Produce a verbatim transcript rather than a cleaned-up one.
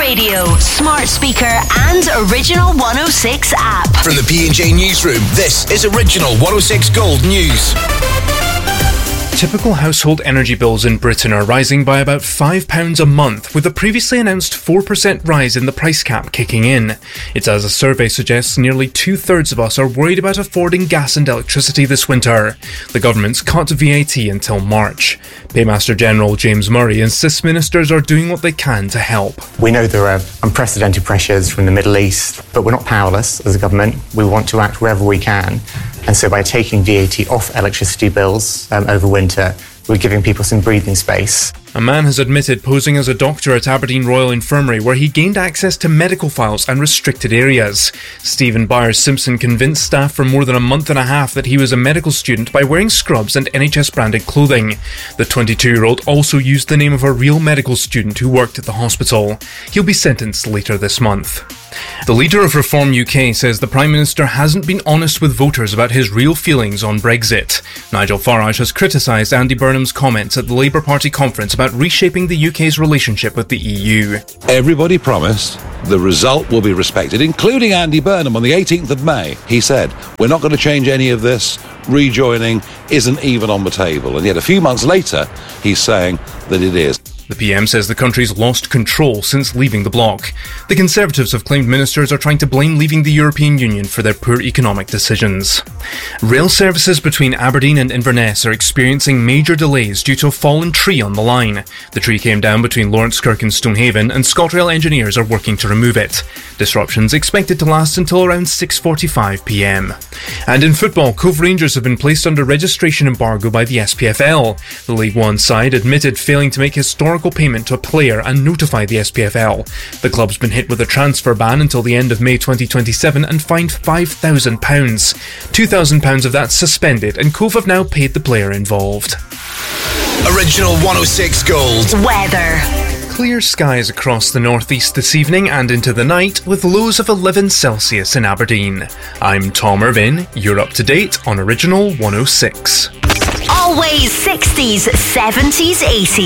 radio, smart speaker and Original one oh six app. From the P and J Newsroom, this is Original one oh six Gold News. Typical household energy bills in Britain are rising by about five pounds a month, with a previously announced four percent rise in the price cap kicking in. It's as a survey suggests nearly two-thirds of us are worried about affording gas and electricity this winter. The government's cut V A T until March. Paymaster General James Murray insists ministers are doing what they can to help. We know there are unprecedented pressures from the Middle East, but we're not powerless as a government. We want to act wherever we can. And so by taking V A T off electricity bills um, over winter, we're giving people some breathing space. A man has admitted posing as a doctor at Aberdeen Royal Infirmary, where he gained access to medical files and restricted areas. Stephen Byers-Simpson convinced staff for more than a month and a half that he was a medical student by wearing scrubs and N H S-branded clothing. The twenty-two-year-old also used the name of a real medical student who worked at the hospital. He'll be sentenced later this month. The leader of Reform U K says the Prime Minister hasn't been honest with voters about his real feelings on Brexit. Nigel Farage has criticised Andy Burnham's comments at the Labour Party conference about reshaping the U K's relationship with the E U. Everybody promised the result will be respected, including Andy Burnham on the eighteenth of May. He said, we're not going to change any of this. Rejoining isn't even on the table. And yet a few months later, he's saying that it is. The P M says the country's lost control since leaving the bloc. The Conservatives have claimed ministers are trying to blame leaving the European Union for their poor economic decisions. Rail services between Aberdeen and Inverness are experiencing major delays due to a fallen tree on the line. The tree came down between Lawrencekirk and Stonehaven, and ScotRail engineers are working to remove it. Disruptions expected to last until around six forty-five p m. And in football, Cove Rangers have been placed under registration embargo by the S P F L. The League One side admitted failing to make historical payment to a player and notify the S P F L. The club's been hit with a transfer ban until the end of May twenty twenty-seven and fined five thousand pounds. two thousand pounds of that suspended, and Cove have now paid the player involved. Original one oh six Gold Weather. Clear skies across the northeast this evening and into the night, with lows of eleven Celsius in Aberdeen. I'm Tom Irvin. You're up to date on Original one oh six. Always sixties, seventies, eighties.